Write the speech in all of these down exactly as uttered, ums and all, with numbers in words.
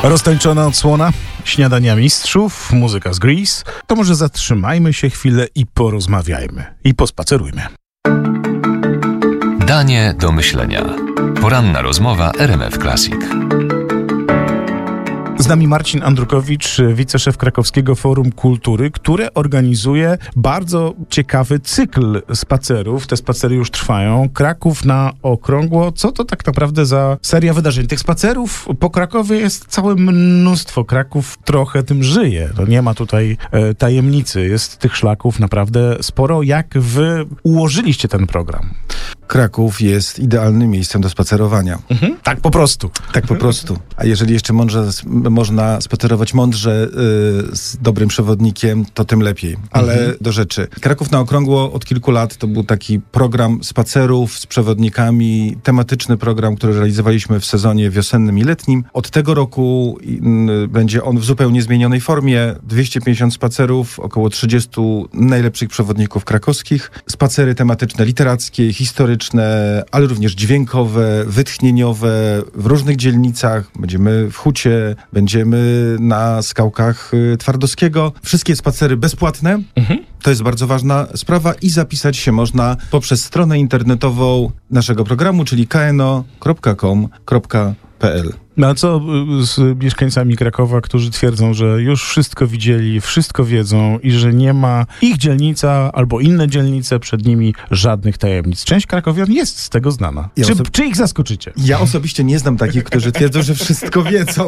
Roztańczona odsłona, śniadania mistrzów, muzyka z Grease. To może zatrzymajmy się chwilę i porozmawiajmy. I pospacerujmy. Danie do myślenia. Poranna rozmowa R M F Classic. Z nami Marcin Andrukowicz, wiceszef Krakowskiego Forum Kultury, które organizuje bardzo ciekawy cykl spacerów. Te spacery już trwają. Kraków na okrągło. Co to tak naprawdę za seria wydarzeń? Tych spacerów po Krakowie jest całe mnóstwo. Kraków trochę tym żyje. To nie ma tutaj e, tajemnicy. Jest tych szlaków naprawdę sporo. Jak wy ułożyliście ten program? Kraków jest idealnym miejscem do spacerowania. Mhm. Tak po prostu. Tak po prostu. A jeżeli jeszcze mądrze, można spacerować mądrze yy, z dobrym przewodnikiem, to tym lepiej. Ale mhm. do rzeczy. Kraków na okrągło od kilku lat to był taki program spacerów z przewodnikami, tematyczny program, który realizowaliśmy w sezonie wiosennym i letnim. Od tego roku yy, będzie on w zupełnie zmienionej formie. dwieście pięćdziesiąt spacerów, około trzydziestu najlepszych przewodników krakowskich. Spacery tematyczne, literackie, historyczne, ale również dźwiękowe, wytchnieniowe w różnych dzielnicach. Będziemy w Hucie, będziemy na skałkach Twardowskiego. Wszystkie spacery bezpłatne. Mhm. To jest bardzo ważna sprawa i zapisać się można poprzez stronę internetową naszego programu, czyli k n o kropka com kropka p l. No a co z mieszkańcami Krakowa, którzy twierdzą, że już wszystko widzieli, wszystko wiedzą i że nie ma ich dzielnica albo inne dzielnice, przed nimi żadnych tajemnic? Część krakowian jest z tego znana. Ja czy, oso- czy ich zaskoczycie? Ja osobiście nie znam takich, którzy twierdzą, że wszystko wiedzą.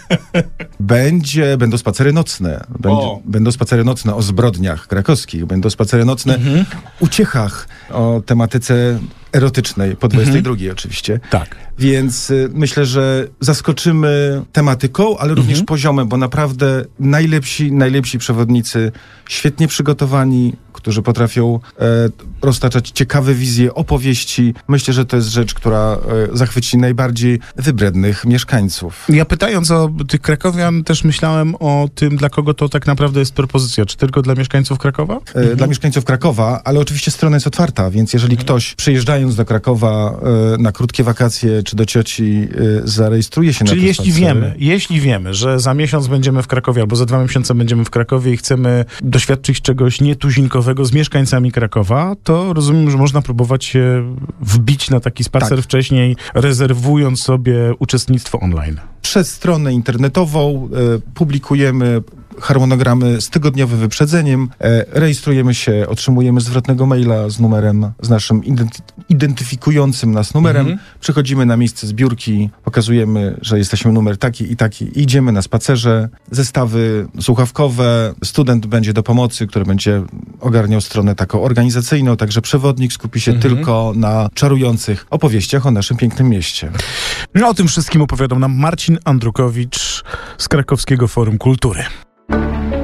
Będzie, będą spacery nocne. Będzie, będą spacery nocne o zbrodniach krakowskich. Będą spacery nocne mhm. uciechach, o tematyce erotycznej, po dwudziestej drugiej mhm. oczywiście. Tak. Więc y, myślę, że zaskoczymy tematyką, ale również mhm. poziomem, bo naprawdę najlepsi, najlepsi przewodnicy, świetnie przygotowani, którzy potrafią e, roztaczać ciekawe wizje, opowieści. Myślę, że to jest rzecz, która e, zachwyci najbardziej wybrednych mieszkańców. Ja pytając o tych krakowian, też myślałem o tym, dla kogo to tak naprawdę jest propozycja. Czy tylko dla mieszkańców Krakowa? E, mhm. Dla mieszkańców Krakowa, ale oczywiście strona jest otwarta, więc jeżeli mhm. ktoś przyjeżdżając do Krakowa e, na krótkie wakacje, czy do cioci e, zarejestruje się Czyli na te jeśli spacery, wiemy, jeśli wiemy, że za miesiąc będziemy w Krakowie, albo za dwa miesiące będziemy w Krakowie i chcemy doświadczyć czegoś nietuzinkowego z mieszkańcami Krakowa, to rozumiem, że można próbować się wbić na taki spacer tak. wcześniej, rezerwując sobie uczestnictwo online. Przez stronę internetową e, publikujemy harmonogramy z tygodniowym wyprzedzeniem, e, rejestrujemy się, otrzymujemy zwrotnego maila z numerem, z naszym identy- identyfikującym nas numerem, mhm. przychodzimy na miejsce zbiórki, pokazujemy, że jesteśmy numer taki i taki i idziemy na spacerze, zestawy słuchawkowe, student będzie do pomocy, który będzie ogarniał stronę taką organizacyjną, także przewodnik skupi się mhm. tylko na czarujących opowieściach o naszym pięknym mieście. No o tym wszystkim opowiadał nam Marcin Andrukowicz z Krakowskiego Forum Kultury.